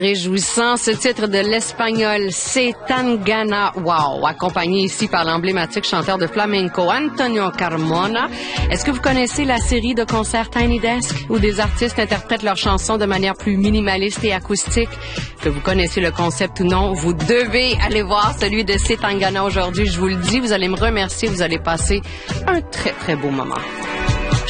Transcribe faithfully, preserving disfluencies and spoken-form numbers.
Réjouissant, ce titre de l'espagnol, c'est Tangana, wow, accompagné ici par l'emblématique chanteur de flamenco Antonio Carmona. Est-ce que vous connaissez la série de concerts Tiny Desk, où des artistes interprètent leurs chansons de manière plus minimaliste et acoustique? Que vous connaissez le concept ou non, vous devez aller voir celui de C'est Tangana aujourd'hui, je vous le dis, vous allez me remercier, vous allez passer un très très beau moment.